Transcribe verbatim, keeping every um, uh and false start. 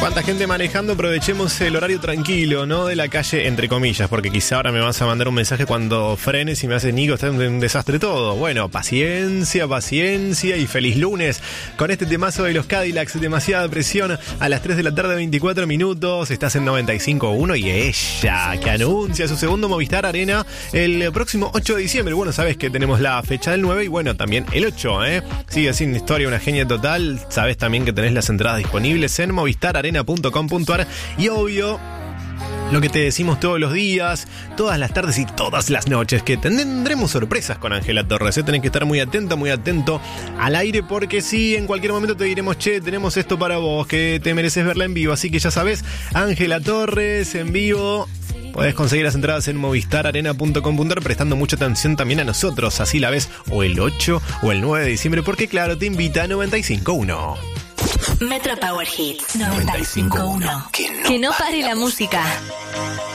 Cuánta gente manejando, aprovechemos el horario tranquilo, ¿no? De la calle, entre comillas, porque quizá ahora me vas a mandar un mensaje cuando frenes y me haces, Nico, está un, un desastre todo. Bueno, paciencia, paciencia y feliz lunes con este temazo de los Cadillacs, demasiada presión, a las tres de la tarde, veinticuatro minutos, estás en noventa y cinco punto uno y ella, que anuncia su segundo Movistar Arena el próximo ocho de diciembre. Bueno, sabes que tenemos la fecha del nueve y bueno, también el ocho, ¿eh? Sigue sin historia, una genia total. Sabes también que tenés las entradas disponibles en movistar arena punto com punto ar y obvio lo que te decimos todos los días, todas las tardes y todas las noches, que tendremos sorpresas con Ángela Torres, ¿eh? Tenés que estar muy atenta, muy atento al aire, porque sí, en cualquier momento te diremos, che, tenemos esto para vos, que te mereces verla en vivo, así que ya sabes, Ángela Torres en vivo. Podés conseguir las entradas en movistar arena punto com punto ar prestando mucha atención también a nosotros, así la ves o el ocho o el nueve de diciembre, porque claro, te invita a noventa y cinco punto uno. Metro Power Hits noventa y cinco punto uno. Que no pare la música.